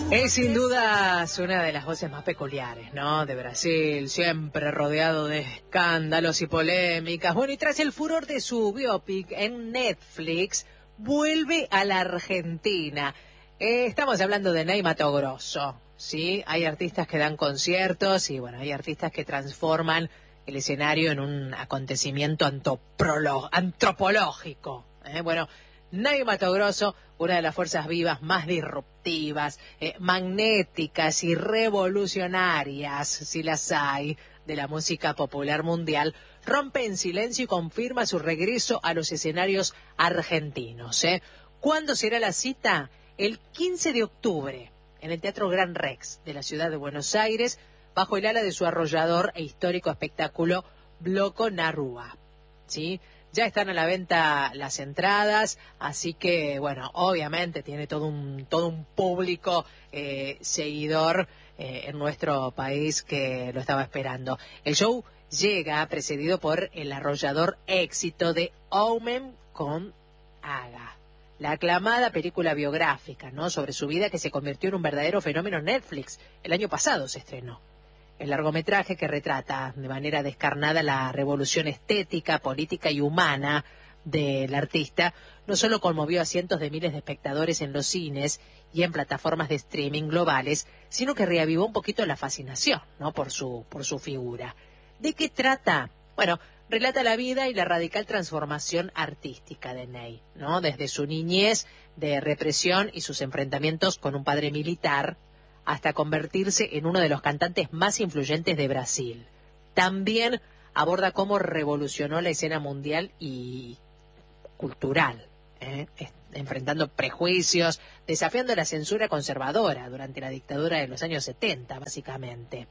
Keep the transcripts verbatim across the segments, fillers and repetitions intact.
Es sin dudas una de las voces más peculiares, ¿no? De Brasil, siempre rodeado de escándalos y polémicas. Bueno, y tras el furor de su biopic en Netflix, vuelve a la Argentina. Eh, estamos hablando de Ney Matogrosso, ¿sí? Hay artistas que dan conciertos y, bueno, hay artistas que transforman el escenario en un acontecimiento antropolo- antropológico. ¿eh? Bueno, Ney Matogrosso, una de las fuerzas vivas más disruptivas, eh, magnéticas y revolucionarias, si las hay, de la música popular mundial, rompe en silencio y confirma su regreso a los escenarios argentinos. ¿eh? ¿Cuándo será la cita? El quince de octubre, en el Teatro Gran Rex de la ciudad de Buenos Aires, bajo el ala de su arrollador e histórico espectáculo Bloco Narrúa. ¿Sí? Ya están a la venta las entradas, así que, bueno, obviamente tiene todo un todo un público eh, seguidor eh, en nuestro país que lo estaba esperando. El show llega precedido por el arrollador éxito de Omen con Aga, la aclamada película biográfica, ¿no?, sobre su vida que se convirtió en un verdadero fenómeno en Netflix. El año pasado se estrenó. El largometraje que retrata de manera descarnada la revolución estética, política y humana del artista, no solo conmovió a cientos de miles de espectadores en los cines y en plataformas de streaming globales, sino que reavivó un poquito la fascinación, ¿no?, por su, por su figura. ¿De qué trata? Bueno, relata la vida y la radical transformación artística de Ney, ¿no?, desde su niñez de represión y sus enfrentamientos con un padre militar, hasta convertirse en uno de los cantantes más influyentes de Brasil. También aborda cómo revolucionó la escena mundial y cultural, ¿eh? enfrentando prejuicios, desafiando la censura conservadora durante la dictadura de los años setenta, básicamente.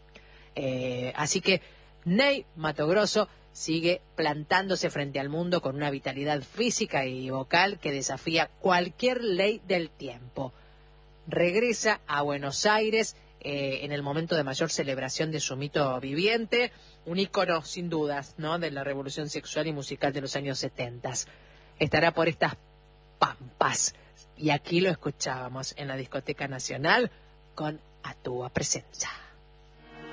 Eh, así que Ney Matogrosso sigue plantándose frente al mundo con una vitalidad física y vocal que desafía cualquier ley del tiempo. Regresa a Buenos Aires eh, en el momento de mayor celebración de su mito viviente, un ícono sin dudas, ¿no?, de la revolución sexual y musical de los años setenta. Estará por estas pampas y aquí lo escuchábamos en la Discoteca Nacional con A Tua Presenza.